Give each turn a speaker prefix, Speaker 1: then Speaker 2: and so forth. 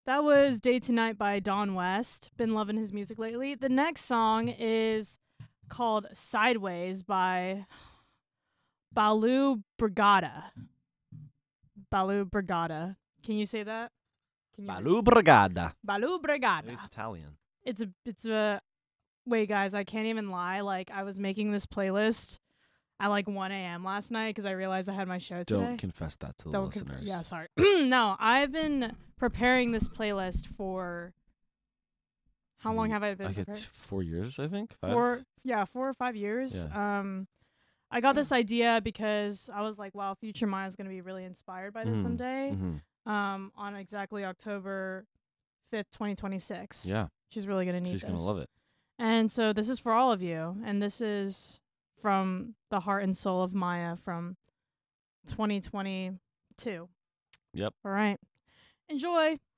Speaker 1: That was Day to Night by Don West. Been loving his music lately. The next song is called Sideways by Balu Brigada. Balu Brigada. Can you say that? Can you
Speaker 2: Balu Brigada.
Speaker 1: Balu Brigada.
Speaker 2: Maybe it's Italian.
Speaker 1: It's a wait, guys, I can't even lie. Like, I was making this playlist at like 1 a.m. last night because I realized I had my show today.
Speaker 2: Don't confess that to the listeners.
Speaker 1: Yeah, sorry. No, I've been preparing this playlist for how long have I been
Speaker 2: Like
Speaker 1: preparing?
Speaker 2: it's 4 years, I think. 5?
Speaker 1: 4 or 5 years.
Speaker 2: Yeah.
Speaker 1: I got this idea because I was like, wow, Future Maya is going to be really inspired by this someday. On exactly October 5th, 2026.
Speaker 2: Yeah.
Speaker 1: She's really going to need
Speaker 2: She's
Speaker 1: this.
Speaker 2: going to love it.
Speaker 1: And so this is for all of you. And this is from the heart and soul of Maya from 2022.
Speaker 2: Yep.
Speaker 1: All right. Enjoy.